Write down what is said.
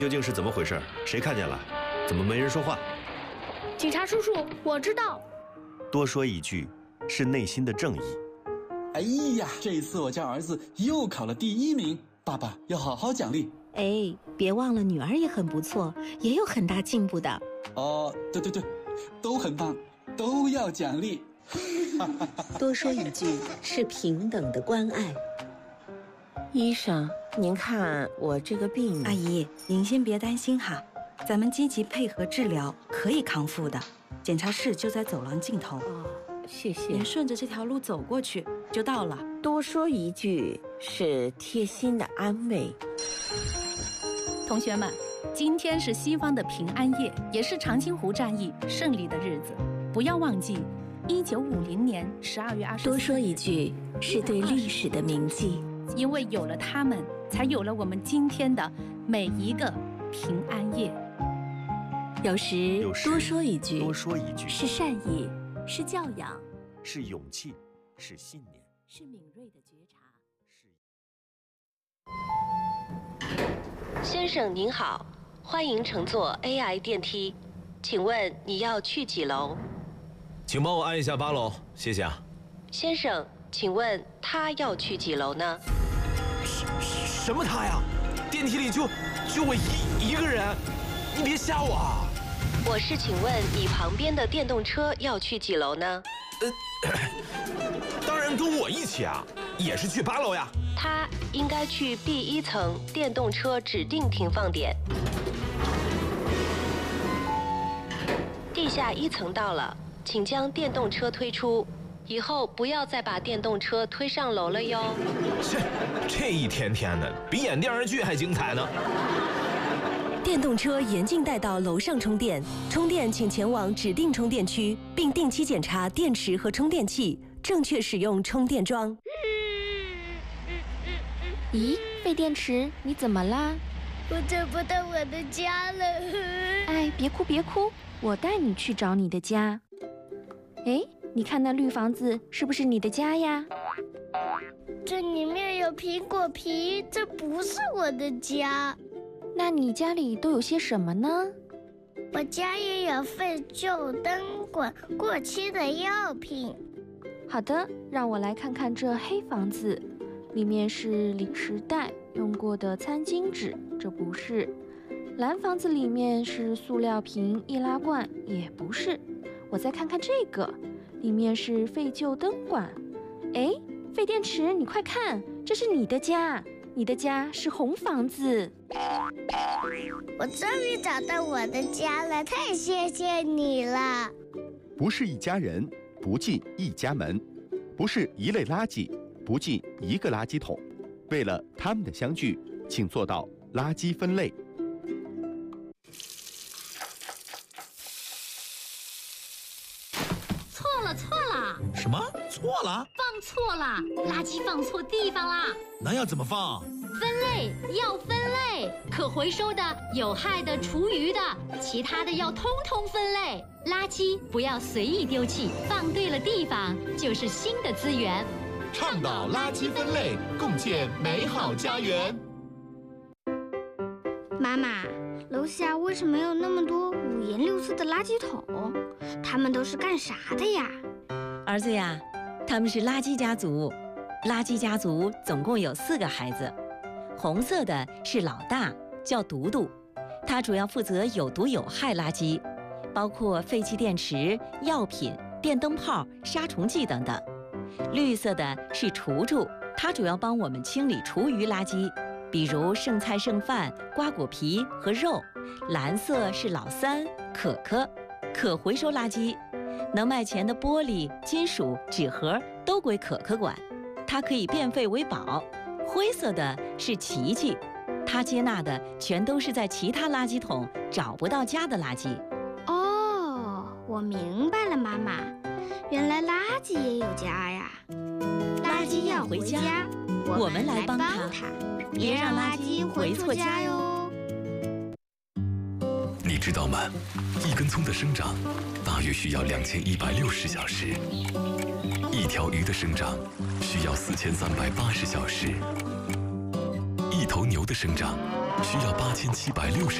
究竟是怎么回事？谁看见了？怎么没人说话？ 警察叔叔，我知道。 多说一句，是内心的正义。 哎呀，这一次我家儿子又考了第1名，爸爸要好好奖励。 哎，别忘了女儿也很不错，也有很大进步的。 哦，对，都很棒，都要奖励。 多说一句，是平等的关爱。 医生，您看我这个病…… 阿姨，您先别担心哈，咱们积极配合治疗，可以康复的。检查室就在走廊尽头。 哦，谢谢。 您顺着这条路走过去就到了。 多说一句是贴心的安慰。 同学们，今天是西方的平安夜，也是长津湖战役胜利的日子。不要忘记，1950年12月24日。 多说一句，是对历史的铭记。 因为有了他们，才有了我们今天的每一个平安夜。 有时多说一句， 是善意，是教养， 是勇气，是信念， 是敏锐的觉察。 先生您好，欢迎乘坐 AI 电梯，请问你要去几楼？ 请帮我按一下8楼，谢谢啊。 先生，请问他要去几楼呢？ 什么他呀？电梯里就我一个人，你别吓我啊！ 我是请问你旁边的电动车要去几楼呢？ 当然跟我一起啊，也是去8楼呀。 他应该去 B1层电动车指定停放点。地下1层到了，请将电动车推出。以后不要再把电动车推上楼了哟。 这一天天的，比演电视剧还精彩呢。 电动车严禁带到楼上充电，充电请前往指定充电区，并定期检查电池和充电器，正确使用充电桩。 咦，废电池，你怎么啦？ 我找不到我的家了。 哎，别哭，我带你去找你的家。哎，你看那绿房子是不是你的家呀？ 这里面有苹果皮，这不是我的家。 那你家里都有些什么呢？ 我家也有废旧灯管、过期的药品。 好的，让我来看看这黑房子，里面是零食袋、用过的餐巾纸，这不是。蓝房子里面是塑料瓶、易拉罐，也不是。我再看看这个，里面是废旧灯管。哎，废电池，你快看，这是你的家，你的家是红房子。 我终于找到我的家了，太谢谢你了。 不是一家人，不进一家门；不是一类垃圾，不进一个垃圾桶。为了他们的相聚，请做到垃圾分类。 错了！ 什么？错了？ 放错了，垃圾放错地方啦！ 那要怎么放？ 分类要分类，可回收的、有害的、厨余的，其他的要通通分类。垃圾不要随意丢弃，放对了地方就是新的资源。 倡导垃圾分类，共建美好家园。 妈妈，楼下为什么有那么多五颜六色的垃圾桶？他们都是干啥的呀？ 儿子呀，他们是垃圾家族。垃圾家族总共有4个孩子，红色的是老大，叫独独，他主要负责有毒有害垃圾，包括废弃电池、药品、电灯泡、杀虫剂等等。绿色的是厨助，他主要帮我们清理厨余垃圾，比如剩菜剩饭、瓜果皮和肉。蓝色是老三，可可，可回收垃圾，能卖钱的玻璃、金属、纸盒都归可可管，它可以变废为宝。灰色的是琪琪，他接纳的全都是在其他垃圾桶找不到家的垃圾。 哦，我明白了，妈妈，原来垃圾也有家呀。 垃圾要回家，我们来帮他，别让垃圾回错家哟。 你知道吗？一根葱的生长大约需要2160小时，一条鱼的生长需要4380小时，一头牛的生长需要8760